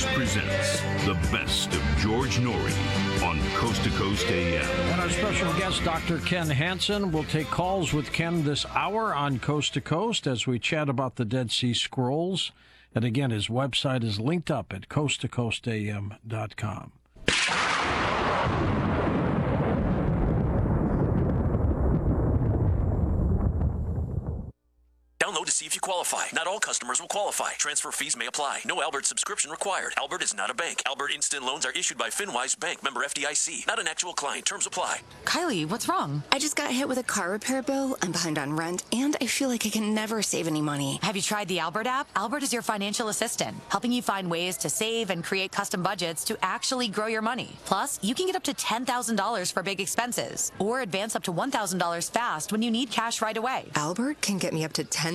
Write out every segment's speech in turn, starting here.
Sports presents the best of George Noory on Coast to Coast AM. And our special guest, Dr. Ken Hansen, will take calls with Ken this hour on Coast to Coast as we chat about the Dead Sea Scrolls. And again, his website is linked up at coasttocoastam.com. Download to see if you qualify. Not all customers will qualify. Transfer fees may apply. No Albert subscription required. Albert is not a bank. Albert Instant Loans are issued by FinWise Bank, member FDIC. Not an actual client. Terms apply. Kylie, what's wrong? I just got hit with a car repair bill. I'm behind on rent, and I feel like I can never save any money. Have you tried the Albert app? Albert is your financial assistant, helping you find ways to save and create custom budgets to actually grow your money. Plus, you can get up to $10,000 for big expenses, or advance up to $1,000 fast when you need cash right away. Albert can get me up to $10,000?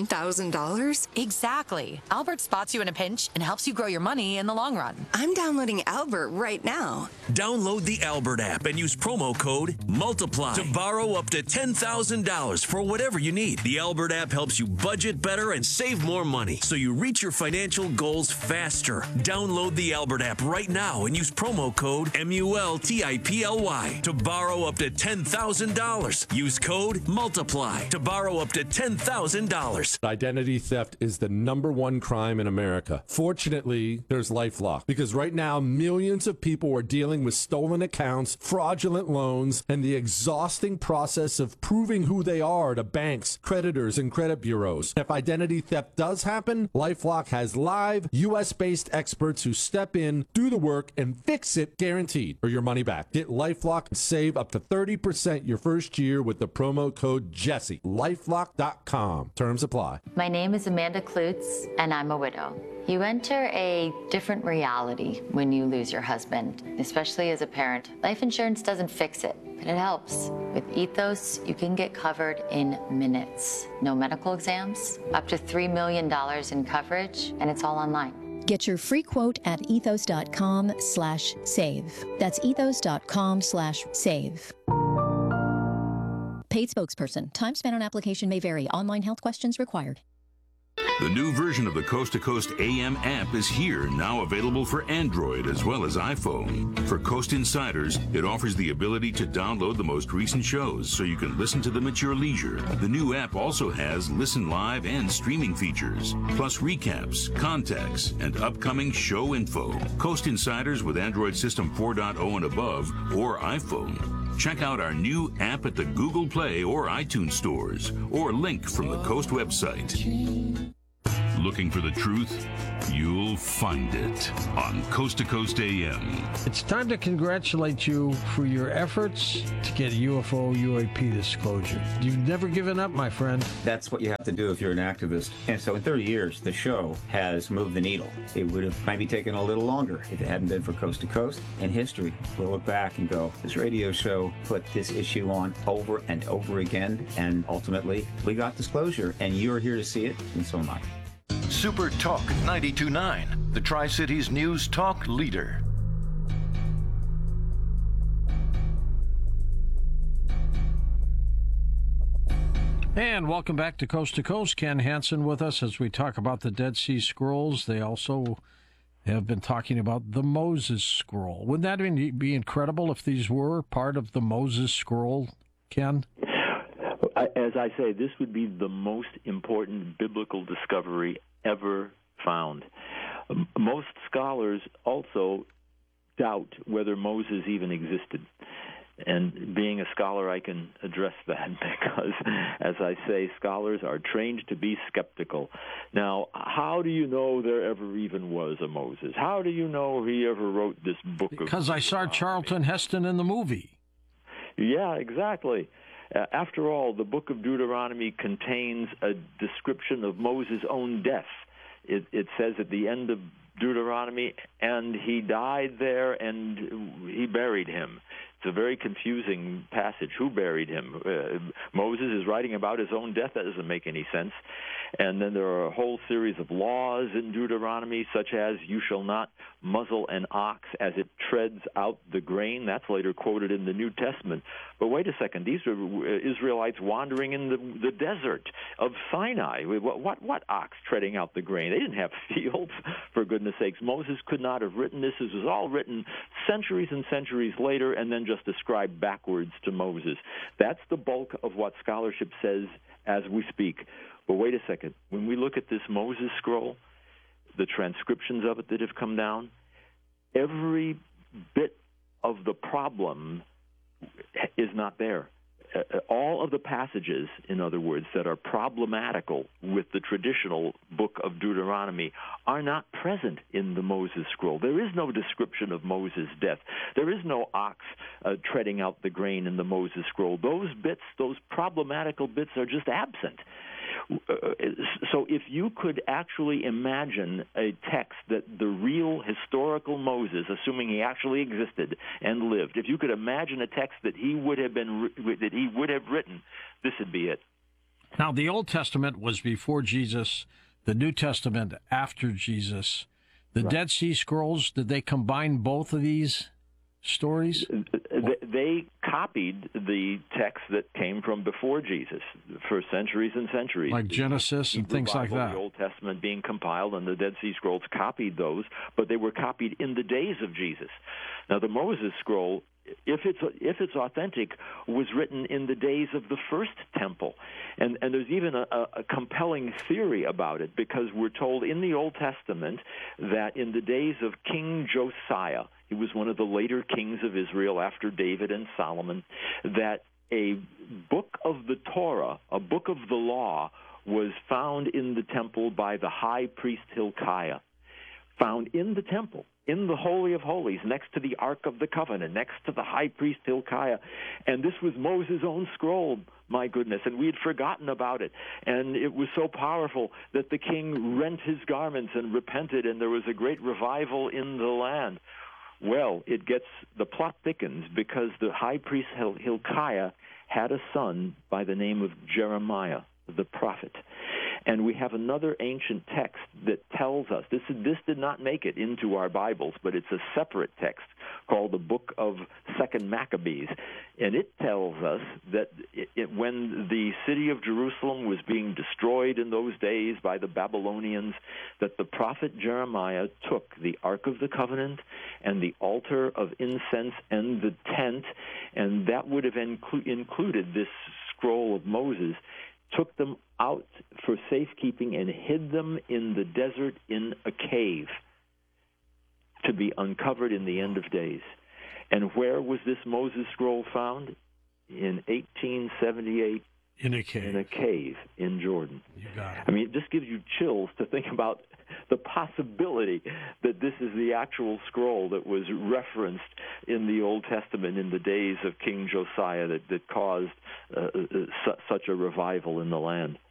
Exactly. Albert spots you in a pinch and helps you grow your money in the long run. I'm downloading Albert right now. Download the Albert app and use promo code MULTIPLY to borrow up to $10,000 for whatever you need. The Albert app helps you budget better and save more money so you reach your financial goals faster. Download the Albert app right now and use promo code MULTIPLY to borrow up to $10,000. Use code MULTIPLY to borrow up to $10,000. Identity theft is the #1 crime in America. Fortunately, there's LifeLock, because right now millions of people are dealing with stolen accounts, fraudulent loans, and the exhausting process of proving who they are to banks, creditors, and credit bureaus. If identity theft does happen, LifeLock has live US-based experts who step in, do the work, and fix it, guaranteed, or your money back. Get LifeLock and save up to 30% your first year with the promo code Jesse. LifeLock.com. Terms apply. My name is Amanda Klutz, and I'm a widow. You enter a different reality when you lose your husband, especially as a parent. Life insurance doesn't fix it, but it helps. With Ethos, you can get covered in minutes. No medical exams, up to $3 million in coverage, and it's all online. Get your free quote at ethos.com/save. That's ethos.com/save. Paid spokesperson. Time spent on application may vary. Online health questions required. The new version of the Coast to Coast AM app is here, now available for Android as well as iPhone. For Coast Insiders, it offers the ability to download the most recent shows so you can listen to them at your leisure. The new app also has listen live and streaming features, plus recaps, contacts, and upcoming show info. Coast Insiders with Android System 4.0 and above, or iPhone. Check out our new app at the Google Play or iTunes stores, or link from the Coast website. Looking for the truth? You'll find it on Coast to Coast AM. It's time to congratulate you for your efforts to get UFO UAP disclosure. You've never given up, my friend. That's what you have to do if you're an activist. And so in 30 years, the show has moved the needle. It would have maybe taken a little longer if it hadn't been for Coast to Coast. In history, we'll look back and go, this radio show put this issue on over and over again, and ultimately, we got disclosure, and you're here to see it, and so am I. Super Talk 92.9, the Tri-Cities News Talk leader. And welcome back to Coast. Ken Hansen with us as we talk about the Dead Sea Scrolls. They also have been talking about the Moses Scroll. Wouldn't that be incredible if these were part of the Moses Scroll, Ken? As I say, this would be the most important biblical discovery ever found. Most scholars also doubt whether Moses even existed. And being a scholar, I can address that because, as I say, scholars are trained to be skeptical. Now, how do you know there ever even was a Moses? How do you know he ever wrote this book? Because I saw Charlton Heston in the movie. Yeah, exactly. After all, the book of Deuteronomy contains a description of Moses' own death. It says at the end of Deuteronomy, and he died there and he buried him. It's a very confusing passage. Who buried him? Moses is writing about his own death. That doesn't make any sense. And then there are a whole series of laws in Deuteronomy, such as you shall not muzzle an ox as it treads out the grain. That's later quoted in the New Testament. But wait a second. These are Israelites wandering in the desert of Sinai. What ox treading out the grain? They didn't have fields, for goodness sakes. Moses could not have written this. This was all written centuries and centuries later and then just ascribed backwards to Moses. That's the bulk of what scholarship says as we speak. But wait a second. When we look at this Moses scroll, the transcriptions of it that have come down, every bit of the problem is not there. All of the passages, in other words, that are problematical with the traditional book of Deuteronomy are not present in the Moses scroll. There is no description of Moses' death. There is no ox treading out the grain in the Moses scroll. Those bits, those problematical bits, are just absent. So if you could actually imagine a text that the real historical Moses, assuming he actually existed and lived, if you could imagine a text that he would have written, this would be it. Now, the Old Testament was before Jesus, the New Testament after Jesus. The Right. Dead Sea Scrolls, did they combine both of these stories? They copied the text that came from before Jesus for centuries and centuries. Like Genesis and things like that. The Old Testament being compiled, and the Dead Sea Scrolls copied those, but they were copied in the days of Jesus. Now, the Moses scroll, if it's authentic, was written in the days of the first temple. And there's even a compelling theory about it, because we're told in the Old Testament that in the days of King Josiah, he was one of the later kings of Israel after David and Solomon, that a book of the Torah, a book of the law, was found in the temple by the high priest Hilkiah. Found in the temple, in the Holy of Holies, next to the Ark of the Covenant, next to the high priest Hilkiah. And this was Moses' own scroll, my goodness, and we had forgotten about it. And it was so powerful that the king rent his garments and repented, and there was a great revival in the land. Well, the plot thickens, because the high priest Hilkiah had a son by the name of Jeremiah, the prophet. And we have another ancient text that tells us, this did not make it into our Bibles, but it's a separate text called the Book of Second Maccabees. And it tells us that when the city of Jerusalem was being destroyed in those days by the Babylonians, that the prophet Jeremiah took the Ark of the Covenant and the altar of incense and the tent, and that would have included this scroll of Moses, took them out for safekeeping and hid them in the desert in a cave to be uncovered in the end of days. And where was this Moses scroll found? In 1878. In a cave. In a cave in Jordan. You got it. I mean, it just gives you chills to think about the possibility that this is the actual scroll that was referenced in the Old Testament in the days of King Josiah that caused such a revival in the land.